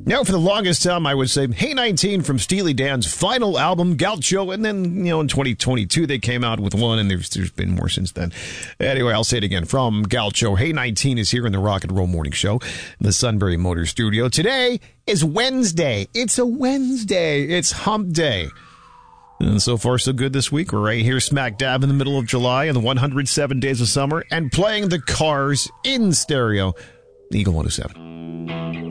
Now, for the longest time, I would say Hey 19 from Steely Dan's final album, Gaucho, and then, in 2022, they came out with one, and there's been more since then. Anyway, I'll say it again. From Gaucho, Hey 19 is here in the Rock and Roll Morning Show, in the Sunbury Motor Studio. Today is Wednesday. It's a Wednesday. It's hump day. And so far, so good this week. We're right here smack dab in the middle of July and the 107 days of summer and playing the Cars in stereo. Eagle 107.